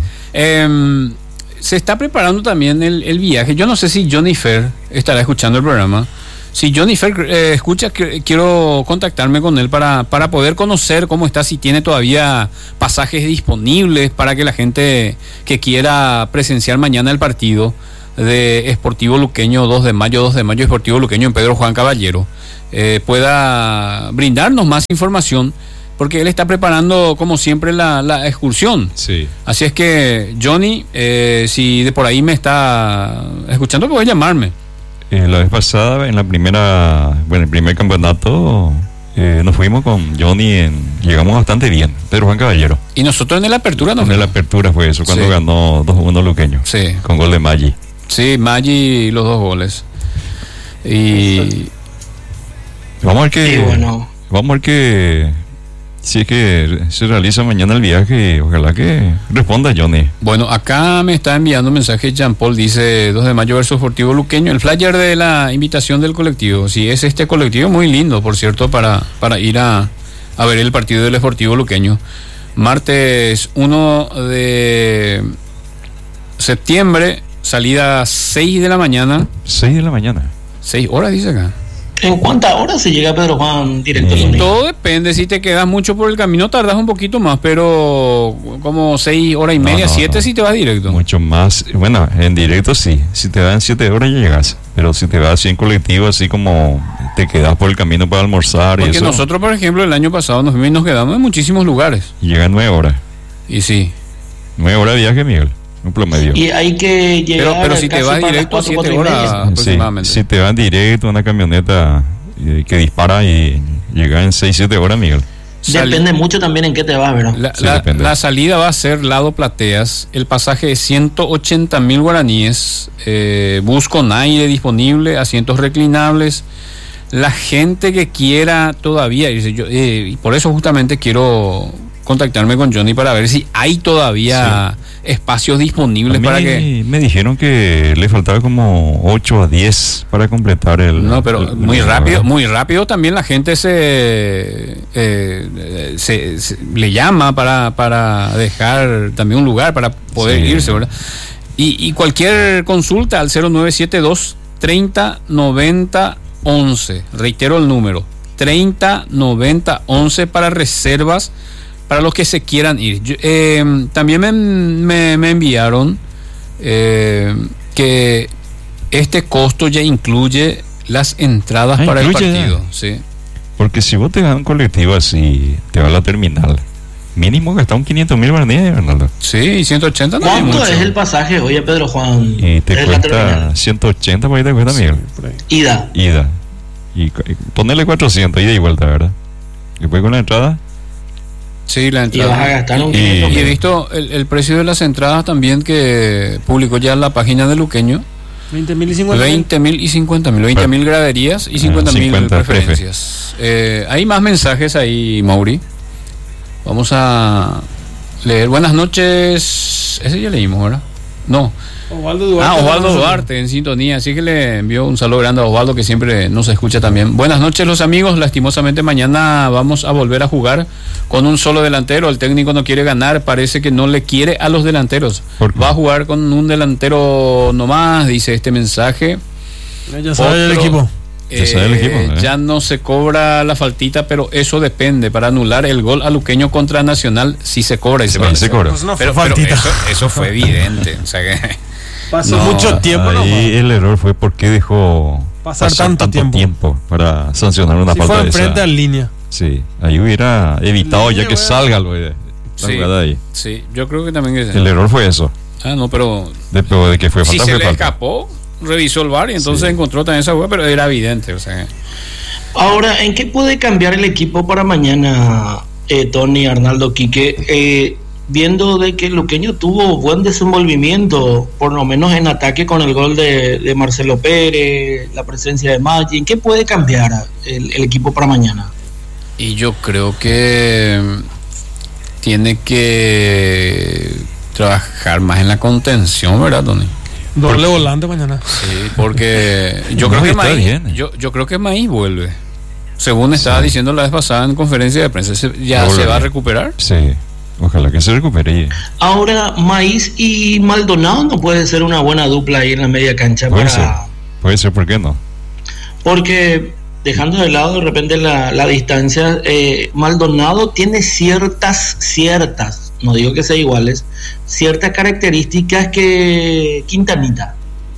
Em, se está preparando también el, el viaje. Yo no sé si Johnny Fer estará escuchando el programa. Si Johnny Fer eh, escucha, que- quiero contactarme con él para, para poder conocer cómo está, si tiene todavía pasajes disponibles para que la gente que quiera presenciar mañana el partido de Sportivo Luqueño, dos de mayo, dos de mayo, Sportivo Luqueño en Pedro Juan Caballero, eh, pueda brindarnos más información, porque él está preparando, como siempre, la, la excursión. Sí. Así es que, Johnny, eh, si de por ahí me está escuchando, puede llamarme. Eh, la vez pasada, en la primera, bueno, el primer campeonato, eh, nos fuimos con Johnny, en, llegamos bastante bien, Pedro Juan Caballero. Y nosotros en la apertura nos En la apertura fue eso, cuando Sí. ganó dos uno Luqueño, Sí, con gol de Maggi. sí, Maggi los dos goles. Y Vamos a ver que, Y bueno, vamos a ver que, si es que se realiza mañana el viaje, ojalá que responda Johnny. bueno, acá me está enviando un mensaje Jean Paul, dice dos de mayo versus Sportivo Luqueño, el flyer de la invitación del colectivo. Si es este colectivo, muy lindo, por cierto, para, para ir a, a ver el partido del Sportivo Luqueño. Martes uno de septiembre, salida seis de la mañana, seis de la mañana. seis horas dice acá. ¿en cuántas horas se llega Pedro Juan directo? Sí. al domingo? Todo depende, si te quedas mucho por el camino tardas un poquito más, pero como seis horas y No, media, no, siete no. si te vas directo. Mucho más, bueno, en directo sí, si te dan siete horas ya llegas, pero si te vas así en colectivo, así como te quedas por el camino para almorzar y Porque eso, nosotros, por ejemplo, el año pasado nos fuimos y nos quedamos en muchísimos lugares. llega nueve horas, Y sí, nueve horas de viaje, Miguel, un promedio. Y hay que llegar pero, pero si te casi vas para las directo, cuatro, siete cuatro y media. horas Sí, aproximadamente. si te van directo una camioneta eh, que dispara y llega en seis siete horas, Miguel. Sal- Depende mucho también en qué te vas, ¿verdad? La, Sí, la- depende. la salida va a ser lado Plateas, el pasaje es ciento ochenta mil guaraníes, eh, bus con aire disponible, asientos reclinables. La gente que quiera todavía irse, yo, eh, y por eso justamente quiero contactarme con Johnny para ver si hay todavía espacios disponibles A mí para que... me dijeron que le faltaba como ocho a diez para completar el... No, pero el- muy el- rápido, muy rápido también la gente se, eh, se, se- le llama para, para dejar también un lugar para poder Sí. irse, ¿verdad? Y, y cualquier consulta al cero nueve siete dos treinta noventa once, reitero el número, treinta noventa once para reservas para los que se quieran ir. Yo, eh, también me, me, me enviaron eh, que este costo ya incluye las entradas Ah, para el incluye ya. partido. Sí. Porque si vos te das un colectivo así, te va a la terminal. Mínimo gasta un quinientos mil guaraníes, Arnaldo. Sí, ciento ochenta no hay ¿Cuánto mucho. es el pasaje, oye, Pedro Juan? Y te Es la cuesta terminal. ciento ochenta, por ahí te cuesta, Miguel. Por ahí. Ida. Ida. Y, cu- y ponerle cuatrocientos, ida y vuelta, ¿verdad? Después con la entrada, Sí, la Y vas a entrada. gastar un Y- quinientos Y he mil. visto el, el precio de las entradas también que publicó ya la página de Luqueño. veinte mil y cincuenta mil. veinte mil y cincuenta mil. veinte mil graderías y cincuenta mil cincuenta preferencias. Eh, hay más mensajes ahí, Mauri. Vamos a leer. Buenas noches. Ese ya leímos, ¿verdad? No. Osvaldo Duarte. Ah, Osvaldo Duarte en sintonía. Así que le envío un saludo grande a Osvaldo, que siempre nos escucha también. Buenas noches, los amigos. Lastimosamente mañana vamos a volver a jugar con un solo delantero. El técnico no quiere ganar. Parece que no le quiere a los delanteros. ¿Por qué? Va a jugar con un delantero nomás, dice este mensaje. Ya sabe el Otro, equipo. Ya sabe el equipo, ¿eh? Ya no se cobra la faltita, pero eso depende. Para anular el gol a Luqueño contra Nacional, sí se cobra. Y se Sí, va- se cobra. Pues no fue pero, pero faltita. eso, eso fue evidente. O sea que Pasó no, mucho tiempo, ¿no? ahí el error fue porque dejó Pasar tanto tiempo. para sancionar una Si falta fue de enfrente esa. a línea. Sí, ahí hubiera evitado Línea, ya que ¿verdad? salga lo de la Sí. jugada ahí. sí, yo creo que también es. El error fue eso. Ah, no, pero Después de que fue si falta, se fue le falta. escapó, revisó el V A R y entonces Sí. encontró también esa jugada, pero era evidente. O sea, Ahora, ¿en qué puede cambiar el equipo para mañana, eh, Tony, Arnaldo, Quique? Eh, viendo de que Luqueño tuvo buen desenvolvimiento, por lo menos en ataque con el gol de, de Marcelo Pérez, la presencia de Maggi, ¿en qué puede cambiar el, el equipo para mañana? y yo creo que tiene que trabajar más en la contención, ¿verdad, Tony? Doble volante mañana. Sí, porque yo No, creo que está Maíz, bien. yo, yo creo que Maíz vuelve. Según estaba Sí. diciendo la vez pasada en conferencia de prensa, ¿se- ¿ya Va a se va a volver. recuperar? Sí, ojalá que se recupere. Ahora, Maíz y Maldonado no puede ser una buena dupla ahí en la media cancha Puede para... ser, puede ser, ¿por qué no? Porque dejando de lado de repente la, la distancia, eh, Maldonado tiene ciertas, ciertas, no digo que sean iguales, ciertas características que Quintanita,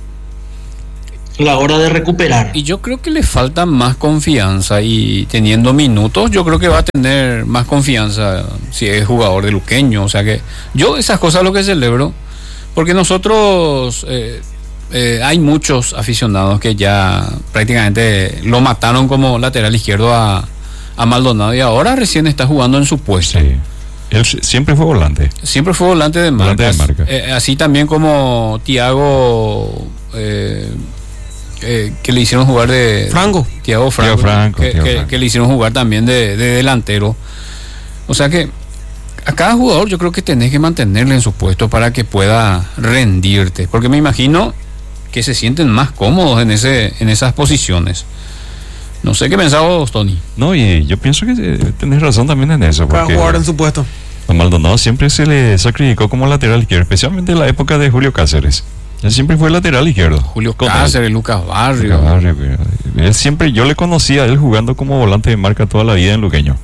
a la hora de recuperar. Y yo creo que le falta más confianza y teniendo minutos, yo creo que va a tener más confianza si es jugador de Luqueño. O sea que yo esas cosas lo que celebro, porque nosotros eh, eh, hay muchos aficionados que ya prácticamente lo mataron como lateral izquierdo a, a Maldonado y ahora recién está jugando en su puesto. Sí. Él si- siempre fue volante. Siempre fue volante de Volante marca. de marca. Eh, así también como Tiago, eh, eh, que le hicieron jugar de. Franco. Tiago Franco. Thiago Franco, que, Thiago que- Franco. que le hicieron jugar también de, de delantero. O sea que a cada jugador yo creo que tenés que mantenerle en su puesto para que pueda rendirte. Porque me imagino que se sienten más cómodos en, ese, en esas posiciones. No sé qué pensabas, Tony. No, y yo pienso que eh, tenés razón también en eso. Cada Porque jugador en su puesto. a Maldonado siempre se le sacrificó como lateral izquierdo, especialmente en la época de Julio Cáceres. Él siempre fue lateral izquierdo. Julio Con Cáceres, Lucas él. Barrio. Barrio, pero él siempre, yo le conocía a él jugando como volante de marca toda la vida en Luqueño.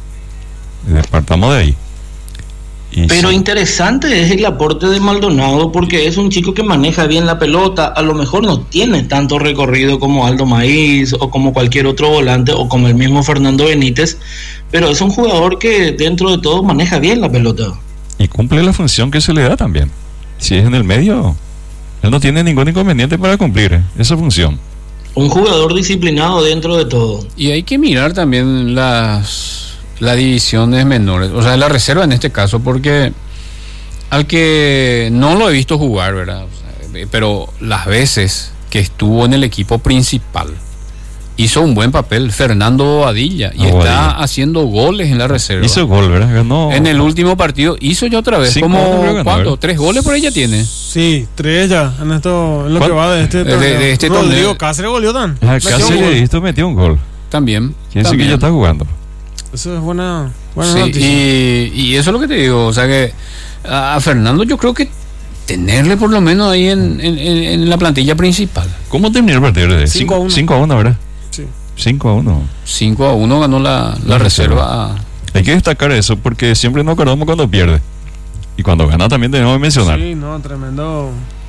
Y partamos de ahí. Y Pero sí, interesante es el aporte de Maldonado porque es un chico que maneja bien la pelota, a lo mejor no tiene tanto recorrido como Aldo Maíz o como cualquier otro volante o como el mismo Fernando Benítez, pero es un jugador que dentro de todo maneja bien la pelota. y cumple la función que se le da también. Si es en el medio, él no tiene ningún inconveniente para cumplir eh, esa función. Un jugador disciplinado dentro de todo. Y hay que mirar también las, las divisiones menores, o sea, la reserva en este caso, porque al que no lo he visto jugar, ¿verdad? O sea, pero las veces que estuvo en el equipo principal, hizo un buen papel. Fernando Bobadilla. Y Bobadilla. está haciendo goles en la reserva. Hizo gol, ¿verdad? Ganó. En el último partido hizo ya otra vez. Cinco Como, goles ganó, ¿cuánto? ¿verdad? ¿Tres goles por ella tiene? Sí, tres ya en esto, en lo que ¿Cuál? va de este De- torneo. de este Rodrigo torneo. Cáceres goleó tan. Ah, Metió un casi gol. esto metió un gol. También. Quiere decir que también. ya está jugando. Eso es buena, buena Sí, noticia. y, y eso es lo que te digo. O sea que a, a Fernando yo creo que tenerle por lo menos ahí en, en, en- en la plantilla principal. ¿Cómo terminó el partido? Cinco a uno. cinco a uno, ¿verdad? Sí. cinco a uno. cinco a uno ganó la, la La reserva. a- Hay que destacar eso porque siempre nos acordamos cuando pierde. Y cuando gana también tenemos que mencionar. Sí, no, tremendo.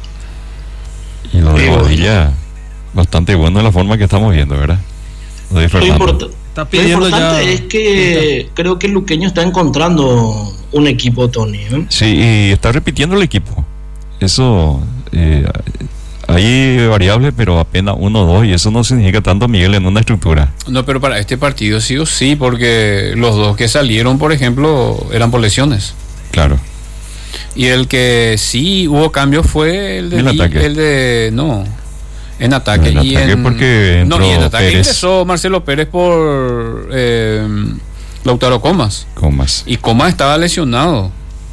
Y lo de Sí, Bobadilla, bastante bueno en la forma que estamos viendo, ¿verdad? Lo de Lo, Fernando. importa- Está lo pidiendo importante ya. es que creo que el luqueño está encontrando un equipo, Tony. ¿eh? Sí, y está repitiendo el equipo. Eso, eh, hay variables, pero apenas uno o dos, y eso no significa tanto, Miguel, en una estructura. No, pero para este partido sí o sí, porque los dos que salieron, por ejemplo, eran por lesiones. Claro. Y el que sí hubo cambios fue el de... El ataque. El de no, en ataque. En y ataque en, porque no, entró y en ataque Pérez. ingresó Marcelo Pérez por eh, Lautaro Comas. Con más. Y Comas estaba lesionado.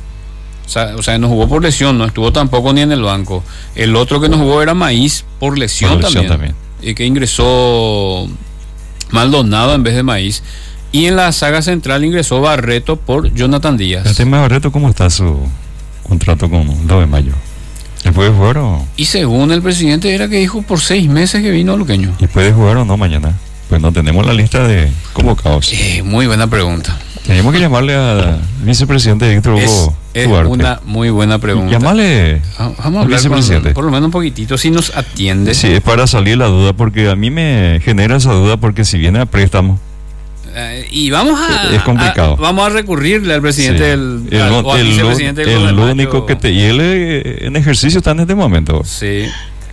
O sea, o sea, no jugó por lesión, no estuvo tampoco ni en el banco. El otro que no jugó era Maíz por lesión, Por lesión también, también. Y que ingresó Maldonado en vez de Maíz. Y en la saga central ingresó Barreto por Jonathan El Díaz. tema de Barreto, ¿cómo está su contrato con lo de mayo? ¿Él puede jugar o, Y según el presidente era que dijo por seis meses que vino Luqueño. y puede jugar o no mañana? Pues no tenemos la lista de convocados. Eh, muy buena pregunta. Tenemos que llamarle al vicepresidente Víctor Es, Hugo es Duarte. una muy buena pregunta. Llamarle Ah, Vamos a al hablar con, vicepresidente. por lo menos un poquitito, si nos atiende. Sí, es para salir la duda, porque a mí me genera esa duda, porque si viene a préstamo, Eh, y vamos a, Es complicado. a- vamos a recurrirle al presidente sí, del el, al- o al el- vicepresidente del el Gobierno de único Mayo. que te... Y él eh, en ejercicio está en este momento. Sí.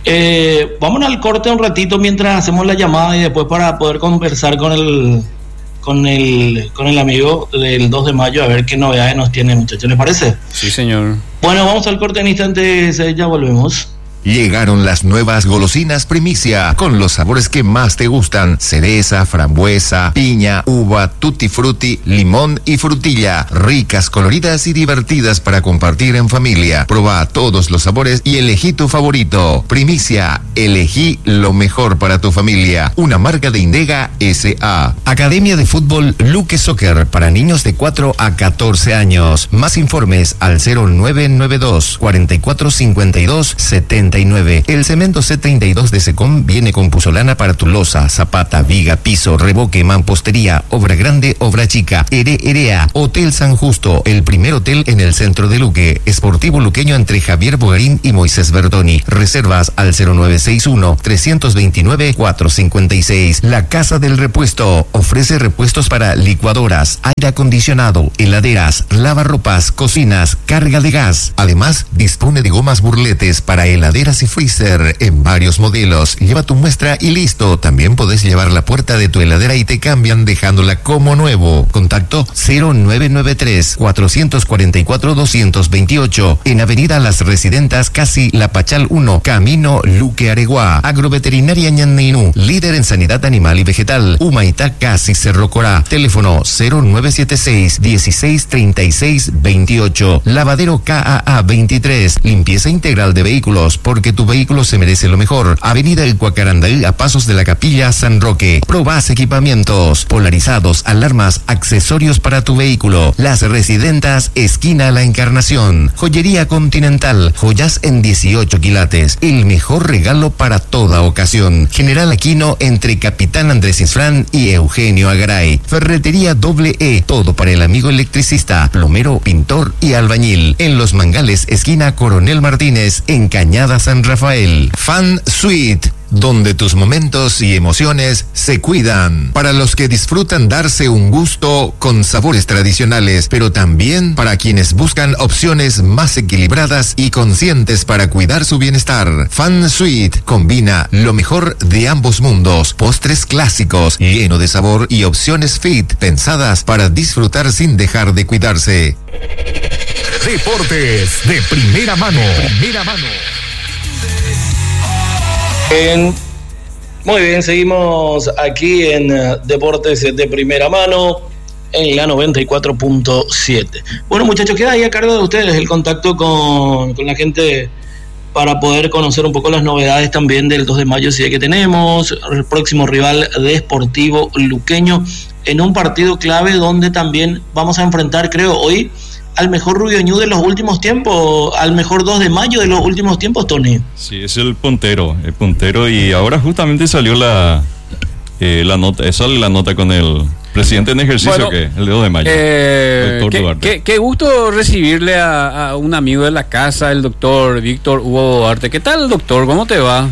Eh, vámonos al corte un ratito mientras hacemos la llamada y después para poder conversar con el con el con el amigo del dos de mayo a ver qué novedades nos tiene, muchachos. ¿Les parece? Sí, señor. Bueno, vamos al corte en instantes, eh, ya volvemos. Llegaron las nuevas golosinas primicia con los sabores que más te gustan: cereza, frambuesa, piña, uva, tutti frutti, limón y frutilla. Ricas, coloridas y divertidas para compartir en familia. Proba todos los sabores y elegí tu favorito. Primicia, elegí lo mejor para tu familia. Una marca de Indega S A. Academia de Fútbol Luque Soccer para niños de cuatro a catorce años. Más informes al cero nueve nueve dos, cuatro cuatro cinco dos, siete nueve. El cemento C treinta y dos de Secom viene con puzolana para tu losa, zapata, viga, piso, revoque, mampostería, obra grande, obra chica. Ere Erea, Hotel San Justo, el primer hotel en el centro de Luque. Esportivo luqueño entre Javier Bogarín y Moisés Verdoni. Reservas al cero nueve seis uno, tres dos nueve, cuatro cinco seis. La Casa del Repuesto ofrece repuestos para licuadoras, aire acondicionado, heladeras, lavarropas, cocinas, carga de gas. Además, dispone de gomas burletes para heladeras y freezer en varios modelos. Lleva tu muestra y listo. También podés llevar la puerta de tu heladera y te cambian dejándola como nuevo. Contacto cero nueve nueve tres, cuatro cuatro cuatro, dos dos ocho en Avenida Las Residentas, casi La Pachal uno, Camino Luque Areguá. Agroveterinaria Ñanninú, líder en sanidad animal y vegetal. Humaitá, casi Cerro Corá. Teléfono cero nueve siete seis, dieciséis treinta y seis veintiocho. Lavadero K A A veintitrés. Limpieza integral de vehículos, porque tu vehículo se merece lo mejor. Avenida El Cuacarandaí, a pasos de la Capilla San Roque. Probás equipamientos, polarizados, alarmas, accesorios para tu vehículo. Las Residentas, esquina La Encarnación. Joyería Continental, joyas en dieciocho quilates. El mejor regalo para toda ocasión. General Aquino entre Capitán Andrés Isfrán y Eugenio Agaray. Ferretería Doble E, todo para el amigo electricista, plomero, pintor y albañil. En Los Mangales, esquina Coronel Martínez, en Cañada San Rafael. Fan Suite, donde tus momentos y emociones se cuidan. Para los que disfrutan darse un gusto con sabores tradicionales, pero también para quienes buscan opciones más equilibradas y conscientes para cuidar su bienestar. Fan Suite combina lo mejor de ambos mundos. Postres clásicos, lleno de sabor, y opciones fit, pensadas para disfrutar sin dejar de cuidarse. Deportes de primera mano. Primera mano. En Muy bien, seguimos aquí en uh, Deportes de Primera Mano, en la noventa y cuatro punto siete. Bueno, muchachos, queda ahí a cargo de ustedes el contacto con, con la gente para poder conocer un poco las novedades también del dos de mayo, si es que tenemos el próximo rival de Sportivo Luqueño, en un partido clave donde también vamos a enfrentar, creo, hoy al mejor Rubioñú de los últimos tiempos, al mejor dos de mayo de los últimos tiempos, Tony. Sí, es el puntero, el puntero, y ahora justamente salió la eh, la nota, sale la nota con el presidente en ejercicio, bueno, que el dos de mayo. Eh, qué, qué, qué gusto recibirle a, a un amigo de la casa, el doctor Víctor Hugo Duarte. ¿Qué tal, doctor? ¿Cómo te va?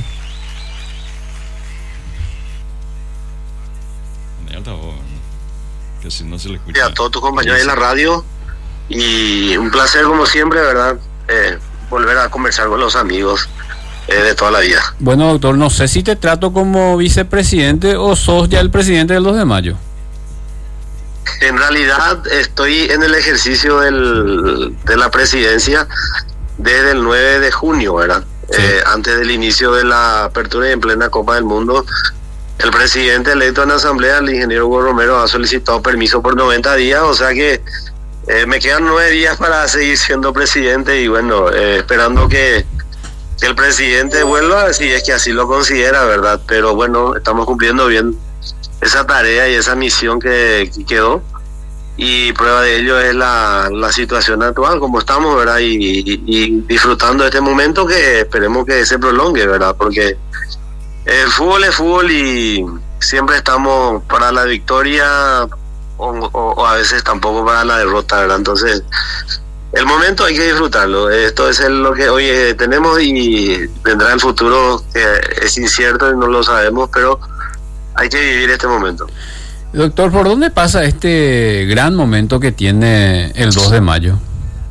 Que si no se le escucha. A todos tus compañeros de la radio, y un placer como siempre, ¿verdad? Eh, volver a conversar con los amigos eh, de toda la vida. Bueno, doctor, no sé si te trato como vicepresidente o sos ya el presidente del dos de mayo. En realidad estoy en el ejercicio del, de la presidencia desde el nueve de junio, ¿verdad? Sí. Eh, antes del inicio de la apertura y en plena Copa del Mundo, el presidente electo en la asamblea, el ingeniero Hugo Romero, ha solicitado permiso por noventa días, o sea que eh, me quedan nueve días para seguir siendo presidente, y bueno, eh, esperando que, que el presidente vuelva, si es que así lo considera, ¿verdad? Pero bueno, estamos cumpliendo bien esa tarea y esa misión que, que quedó, y prueba de ello es la, la situación actual, como estamos, ¿verdad? Y, y, y disfrutando de este momento que esperemos que se prolongue, ¿verdad? Porque el fútbol es fútbol y siempre estamos para la victoria o, o, o a veces tampoco para la derrota, ¿verdad? Entonces, el momento hay que disfrutarlo. Esto es lo que hoy tenemos, y vendrá el futuro que es incierto y no lo sabemos, pero hay que vivir este momento. Doctor, ¿por dónde pasa este gran momento que tiene el dos de mayo?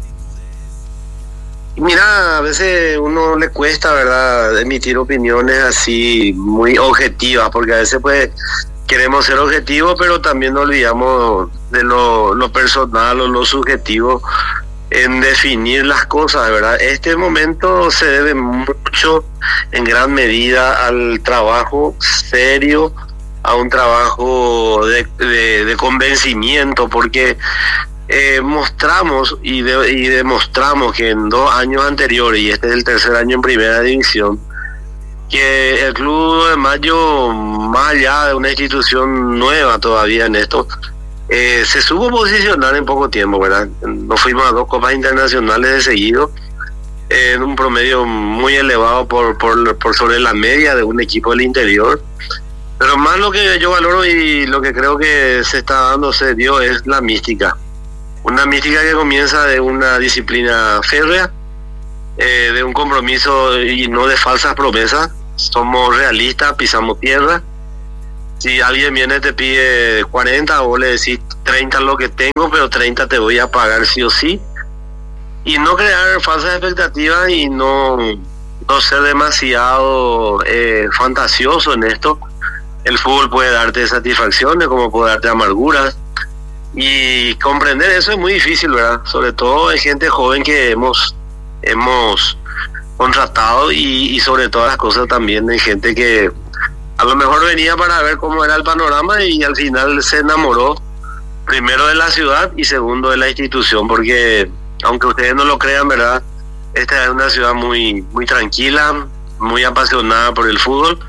Mira, a veces uno le cuesta, ¿verdad?, emitir opiniones así muy objetivas, porque a veces pues queremos ser objetivos, pero también nos olvidamos de lo, lo personal o lo subjetivo en definir las cosas, ¿verdad? Este momento se debe mucho, en gran medida, al trabajo serio, a un trabajo de, de, de convencimiento, porque Eh, mostramos y, de, y demostramos que en dos años anteriores, y este es el tercer año en primera división, que el Club de Mayo, más allá de una institución nueva todavía en esto, eh, se supo posicionar en poco tiempo, ¿verdad? Nos fuimos a dos copas internacionales de seguido, eh, en un promedio muy elevado por, por, por sobre la media de un equipo del interior. Pero más lo que yo valoro y lo que creo que se está dando, se dio, es la mística. Una mística que comienza de una disciplina férrea, eh, de un compromiso y no de falsas promesas. Somos realistas, pisamos tierra. Si alguien viene y te pide cuarenta, vos le decís treinta lo que tengo, pero treinta te voy a pagar sí o sí. Y no crear falsas expectativas y no, no ser demasiado eh, fantasioso en esto. El fútbol puede darte satisfacciones como puede darte amarguras. Y comprender eso es muy difícil, ¿verdad? Sobre todo hay gente joven que hemos hemos contratado, y, y sobre todas las cosas también hay gente que a lo mejor venía para ver cómo era el panorama y al final se enamoró primero de la ciudad y segundo de la institución, porque aunque ustedes no lo crean, ¿verdad?, esta es una ciudad muy, muy tranquila, muy apasionada por el fútbol.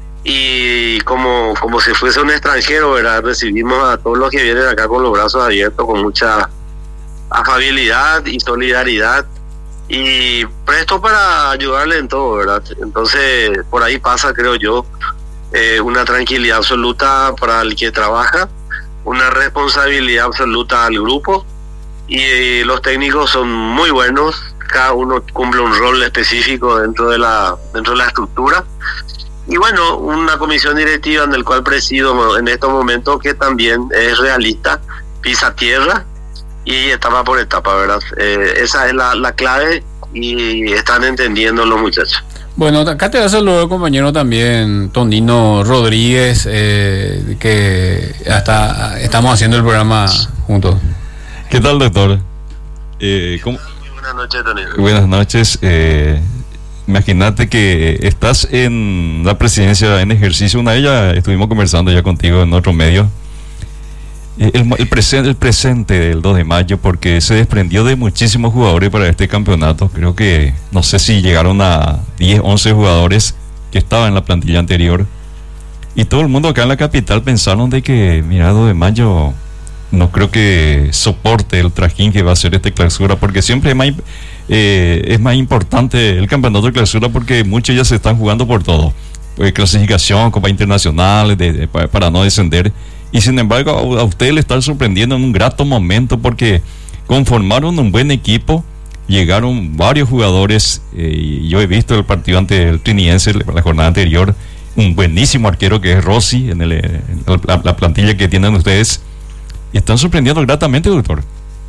Y como, como si fuese un extranjero, ¿verdad?, recibimos a todos los que vienen acá con los brazos abiertos, con mucha afabilidad y solidaridad, y presto para ayudarle en todo, ¿verdad? Entonces, por ahí pasa, creo yo, eh, una tranquilidad absoluta para el que trabaja, una responsabilidad absoluta al grupo, y eh, los técnicos son muy buenos, cada uno cumple un rol específico dentro de la, dentro de la estructura. Y bueno, una comisión directiva en el cual presido en estos momentos, que también es realista, pisa tierra y etapa por etapa, ¿verdad? Eh, esa es la, la clave, y están entendiendo los muchachos. Bueno, acá te va a saludar el compañero también, Tonino Rodríguez, eh, que hasta estamos haciendo el programa juntos. ¿Qué tal, doctor? Eh, ¿cómo? Buenas noches, Tonino. Buenas noches. Eh, Imagínate que estás en la presidencia en ejercicio. Una de ellas estuvimos conversando ya contigo en otro medio. El, el, presen, el presente del dos de mayo, porque se desprendió de muchísimos jugadores para este campeonato. Creo que no sé si llegaron a diez, once jugadores que estaban en la plantilla anterior. Y todo el mundo acá en la capital pensaron de que, mira, dos de mayo no creo que soporte el trajín que va a ser esta clausura, porque siempre es más, eh, es más importante el campeonato de clausura, porque muchos ya se están jugando por todo. Pues, clasificación, Copa Internacional, de, de, para no descender. Y sin embargo, a, a ustedes le están sorprendiendo en un grato momento, porque conformaron un buen equipo, llegaron varios jugadores. Eh, yo he visto el partido ante el Triniense la jornada anterior, un buenísimo arquero que es Rossi en, el, en la, la plantilla que tienen ustedes. Y están sorprendiendo gratamente, doctor.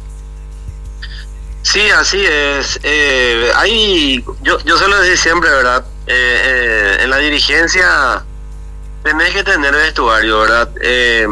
Sí, así es. Eh, hay, yo, yo se lo decía siempre, ¿verdad? Eh, eh, en la dirigencia tenés que tener vestuario, ¿verdad? Eh,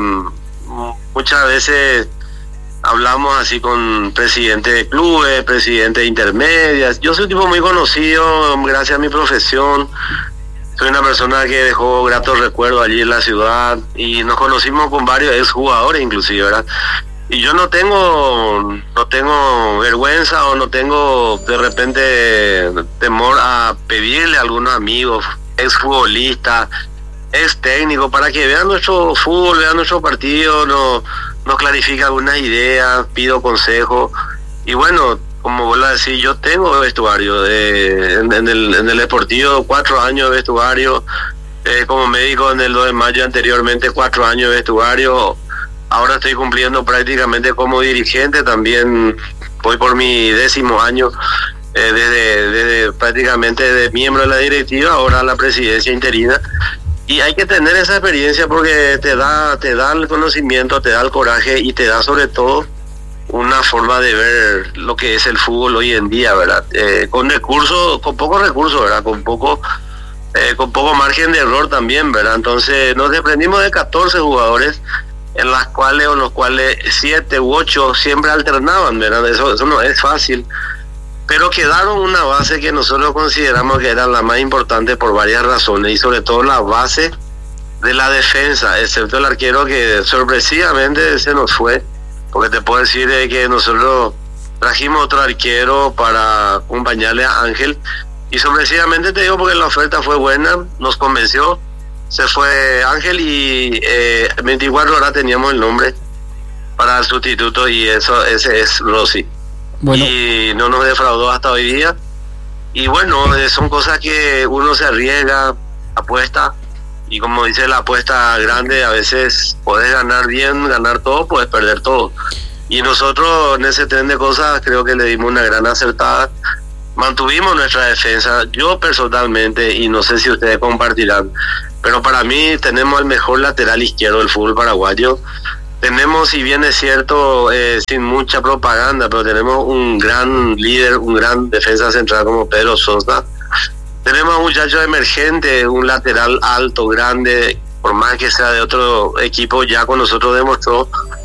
muchas veces hablamos así con presidentes de clubes, presidentes de intermedias. Yo soy un tipo muy conocido gracias a mi profesión. Soy una persona que dejó gratos recuerdos allí en la ciudad y nos conocimos con varios exjugadores inclusive, ¿verdad? Y yo no tengo no tengo vergüenza o no tengo de repente temor a pedirle a algunos amigos, exfutbolistas, ex técnicos, para que vean nuestro fútbol, vean nuestro partido, nos, nos clarifica algunas ideas, pido consejo. Y bueno, como vuelvo a decir, yo tengo vestuario de, en, en, el, en el deportivo, cuatro años de vestuario, eh, como médico en el dos de mayo anteriormente, cuatro años de vestuario. Ahora estoy cumpliendo prácticamente como dirigente, también voy por mi décimo año, eh, desde, desde prácticamente de miembro de la directiva, ahora la presidencia interina. Y hay que tener esa experiencia porque te da, te da el conocimiento, te da el coraje y te da sobre todo una forma de ver lo que es el fútbol hoy en día, ¿verdad? Eh, con recursos, con pocos recursos, ¿verdad? Con poco, eh, con poco margen de error también, ¿verdad? Entonces nos desprendimos de catorce jugadores, en las cuales o los cuales siete u ocho siempre alternaban, ¿verdad? Eso, eso no es fácil, pero quedaron una base que nosotros consideramos que era la más importante por varias razones, y sobre todo la base de la defensa, excepto el arquero que sorpresivamente se nos fue, porque te puedo decir de que nosotros trajimos otro arquero para acompañarle a Ángel, y sorpresivamente te digo porque la oferta fue buena, nos convenció. Se fue Ángel y eh, veinticuatro horas teníamos el nombre para el sustituto, y eso ese es Rossi. Bueno. Y no nos defraudó hasta hoy día. Y bueno, eh, son cosas que uno se arriesga, apuesta, y como dice la apuesta grande, a veces puedes ganar bien, ganar todo, puedes perder todo. Y nosotros en ese tren de cosas creo que le dimos una gran acertada. Mantuvimos nuestra defensa, yo personalmente, y no sé si ustedes compartirán, pero para mí tenemos el mejor lateral izquierdo del fútbol paraguayo. Tenemos, si bien es cierto, eh, sin mucha propaganda, pero tenemos un gran líder, un gran defensa central como Pedro Sosa. Tenemos un muchacho emergente, un lateral alto, grande, por más que sea de otro equipo, ya con nosotros demostró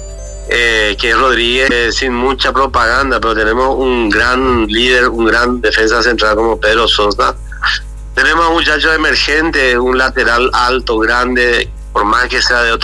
eh, que es Rodríguez, eh, sin mucha propaganda, pero tenemos un gran líder, un gran defensa central como Pedro Sosa. Tenemos un muchacho emergente, un lateral alto, grande, por más que sea de otro